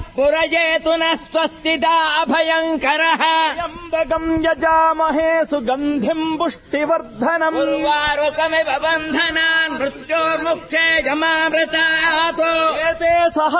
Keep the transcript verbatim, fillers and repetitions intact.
पुरजेतु न स्वस्तिदा अभयङ्करः त्र्यम्बकम् यजामहे सुगन्धिम् पुष्टिवर्धनम् उर्वारुकमिव बन्धनान् मृत्योर्मुक्षे यमामृतात् एते सह